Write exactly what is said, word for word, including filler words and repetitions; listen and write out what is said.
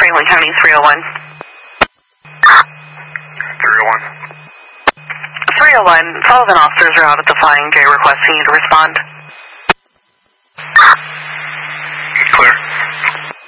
Franklin County three oh one. three oh one. three oh one, Sullivan officers are out at the Flying J requesting you to respond.